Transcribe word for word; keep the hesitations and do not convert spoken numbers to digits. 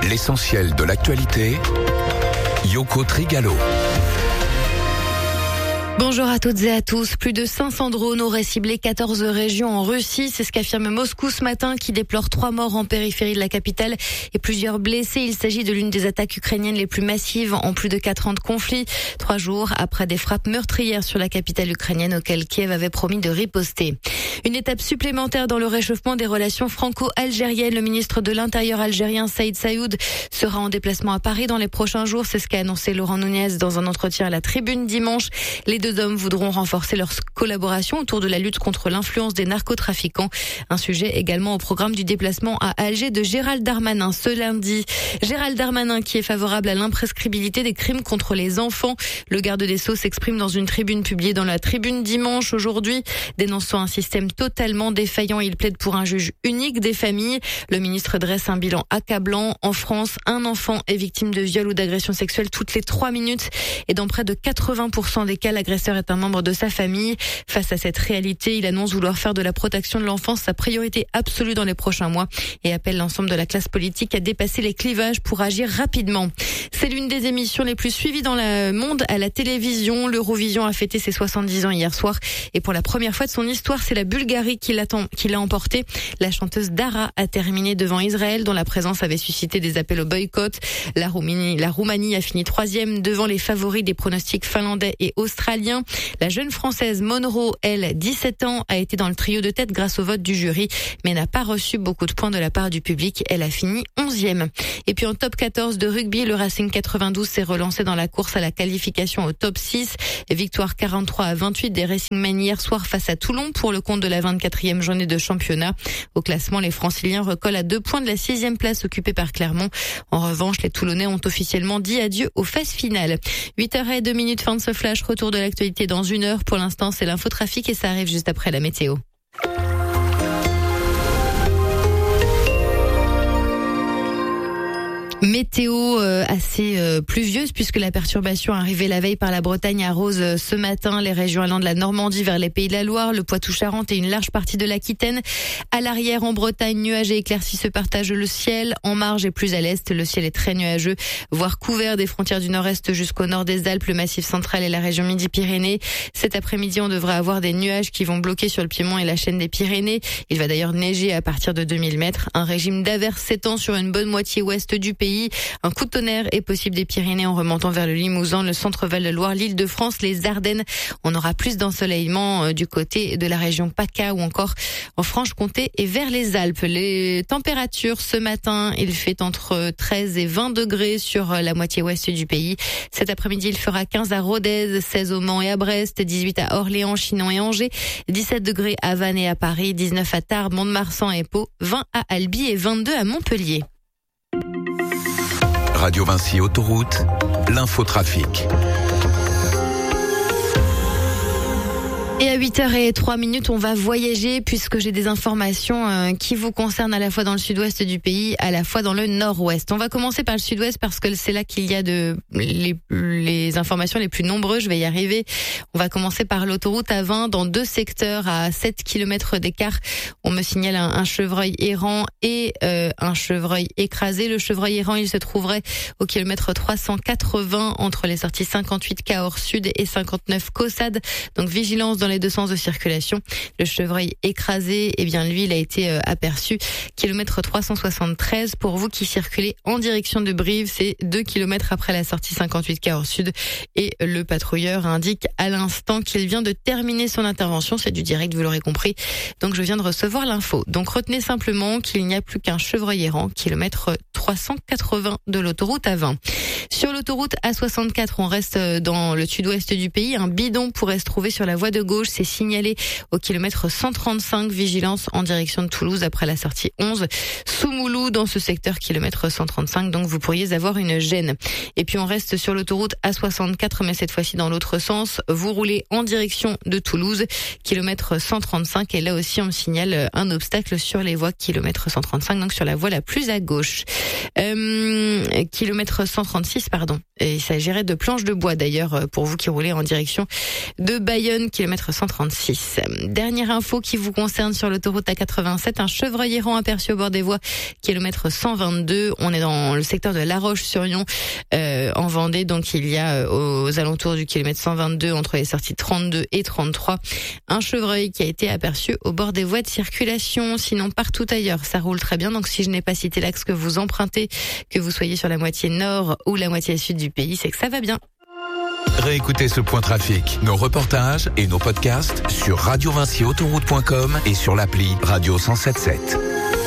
L'essentiel de l'actualité, Yoko Trigalo. Bonjour à toutes et à tous. Plus de cinq cents drones auraient ciblé quatorze régions en Russie. C'est ce qu'affirme Moscou ce matin, qui déplore trois morts en périphérie de la capitale et plusieurs blessés. Il s'agit de l'une des attaques ukrainiennes les plus massives en plus de quatre ans de conflit. Trois jours après des frappes meurtrières sur la capitale ukrainienne auxquelles Kiev avait promis de riposter. Une étape supplémentaire dans le réchauffement des relations franco-algériennes. Le ministre de l'Intérieur algérien Saïd Saïoud sera en déplacement à Paris dans les prochains jours. C'est ce qu'a annoncé Laurent Nunez dans un entretien à la Tribune dimanche. Les deux Les hommes voudront renforcer leur collaboration autour de la lutte contre l'influence des narcotrafiquants. Un sujet également au programme du déplacement à Alger de Gérald Darmanin ce lundi. Gérald Darmanin qui est favorable à l'imprescriptibilité des crimes contre les enfants. Le garde des Sceaux s'exprime dans une tribune publiée dans la Tribune dimanche aujourd'hui. Dénonçant un système totalement défaillant, il plaide pour un juge unique des familles. Le ministre dresse un bilan accablant. En France, un enfant est victime de viol ou d'agression sexuelle toutes les trois minutes. Et dans près de quatre-vingts pour cent des cas, l'agresseur est un membre de sa famille. Face à cette réalité, il annonce vouloir faire de la protection de l'enfance sa priorité absolue dans les prochains mois et appelle l'ensemble de la classe politique à dépasser les clivages pour agir rapidement. C'est l'une des émissions les plus suivies dans le monde à la télévision. L'Eurovision a fêté ses soixante-dix ans hier soir et pour la première fois de son histoire, c'est la Bulgarie qui l'a, qui l'a emporté. La chanteuse Dara a terminé devant Israël, dont la présence avait suscité des appels au boycott. La Roumanie, la Roumanie a fini troisième devant les favoris des pronostics finlandais et australiens. La jeune française Monroe, elle, dix-sept ans, a été dans le trio de tête grâce au vote du jury, mais n'a pas reçu beaucoup de points de la part du public. Elle a fini onzième. Et puis en top quatorze de rugby, le Racing quatre-vingt-douze s'est relancé dans la course à la qualification au top six. Victoire quarante-trois à vingt-huit des Racingmen hier soir face à Toulon pour le compte de la vingt-quatrième journée de championnat. Au classement, les Franciliens recollent à deux points de la sixième place occupée par Clermont. En revanche, les Toulonnais ont officiellement dit adieu aux phases finales. huit heures zéro deux minutes, fin de ce flash, retour de l'actualité dans une heure. Pour l'instant, c'est l'infotrafic et ça arrive juste après la météo. Météo euh, assez euh, pluvieuse puisque la perturbation arrivée la veille par la Bretagne arrose euh, ce matin les régions allant de la Normandie vers les Pays de la Loire, le Poitou-Charentes et une large partie de l'Aquitaine. À l'arrière, en Bretagne, nuages et éclaircies se partagent le ciel. En marge et plus à l'est, le ciel est très nuageux, voire couvert des frontières du nord-est jusqu'au nord des Alpes, le Massif central et la région Midi-Pyrénées. Cet après-midi, on devrait avoir des nuages qui vont bloquer sur le Piémont et la chaîne des Pyrénées. Il va d'ailleurs neiger à partir de deux mille mètres. Un régime d'averses s'étend sur une bonne moitié ouest du pays. Un coup de tonnerre est possible des Pyrénées en remontant vers le Limousin, le centre-val de Loire, l'Île-de-France, les Ardennes. On aura plus d'ensoleillement du côté de la région PACA ou encore en Franche-Comté et vers les Alpes. Les températures ce matin, il fait entre treize et vingt degrés sur la moitié ouest du pays. Cet après-midi, il fera quinze à Rodez, seize au Mans et à Brest, dix-huit à Orléans, Chinon et Angers, dix-sept degrés à Vannes et à Paris, dix-neuf à Tarbes, Mont-de-Marsan et Pau, vingt à Albi et vingt-deux à Montpellier. Radio Vinci Autoroute, l'infotrafic. Et à huit heures zéro trois minutes, on va voyager puisque j'ai des informations euh, qui vous concernent à la fois dans le sud-ouest du pays, à la fois dans le nord-ouest. On va commencer par le sud-ouest parce que c'est là qu'il y a de les, les informations les plus nombreuses. Je vais y arriver. On va commencer par l'autoroute A vingt dans deux secteurs à sept kilomètres d'écart. On me signale un, un chevreuil errant et euh, un chevreuil écrasé. Le chevreuil errant, il se trouverait au kilomètre trois cent quatre-vingts entre les sorties cinquante-huit Cahors Sud et cinquante-neuf Caussade. Donc vigilance dans les deux sens de circulation. Le chevreuil écrasé, eh bien lui, il a été euh, aperçu kilomètre trois cent soixante-treize. Pour vous qui circulez en direction de Brive, c'est deux kilomètres après la sortie cinquante-huit Cahors Sud. Et le patrouilleur indique à l'instant qu'il vient de terminer son intervention. C'est du direct, vous l'aurez compris. Donc je viens de recevoir l'info. Donc retenez simplement qu'il n'y a plus qu'un chevreuil errant, kilomètre trois cent quatre-vingts de l'autoroute A vingt. Sur l'autoroute A soixante-quatre, on reste dans le sud-ouest du pays. Un bidon pourrait se trouver sur la voie de gauche. C'est signalé au kilomètre cent trente-cinq. Vigilance en direction de Toulouse après la sortie onze. Soumoulou dans ce secteur, kilomètre cent trente-cinq. Donc vous pourriez avoir une gêne. Et puis on reste sur l'autoroute A soixante-quatre, mais cette fois-ci dans l'autre sens. Vous roulez en direction de Toulouse, kilomètre cent trente-cinq. Et là aussi, on me signale un obstacle sur les voies, kilomètre cent trente-cinq, donc sur la voie la plus à gauche. Euh, euh, kilomètre cent trente-six, pardon. Et il s'agirait de planches de bois d'ailleurs pour vous qui roulez en direction de Bayonne, kilomètre cent trente-six. Dernière info qui vous concerne sur l'autoroute A quatre-vingt-sept, un chevreuil errant aperçu au bord des voies, kilomètre cent vingt-deux. On est dans le secteur de La Roche-sur-Yon, euh, en Vendée. Donc il y a aux alentours du kilomètre cent vingt-deux, entre les sorties trente-deux et trente-trois, un chevreuil qui a été aperçu au bord des voies de circulation. Sinon partout ailleurs, ça roule très bien. Donc si je n'ai pas cité l'axe que vous empruntez, que vous soyez sur la moitié nord ou la moitié sud du pays, c'est que ça va bien. Réécoutez ce point trafic, nos reportages et nos podcasts sur radio vinci autoroute point com et sur l'appli Radio cent soixante-dix-sept.